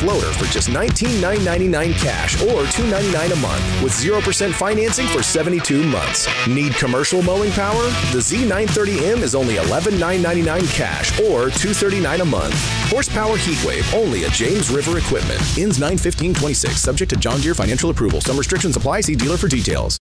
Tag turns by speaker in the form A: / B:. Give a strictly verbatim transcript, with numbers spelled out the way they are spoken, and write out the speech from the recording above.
A: floater for just nineteen thousand nine hundred ninety-nine dollars cash or two hundred ninety-nine dollars a month with zero percent financing for seventy-two months. Need commercial mowing power? The Z nine thirty M is only eleven thousand nine hundred ninety-nine dollars cash or two hundred thirty-nine dollars a month. Horsepower Heatwave only at James River Equipment. Ends nine fifteen twenty-six. Subject to John Deere financial approval. Some restrictions apply. See dealer for details.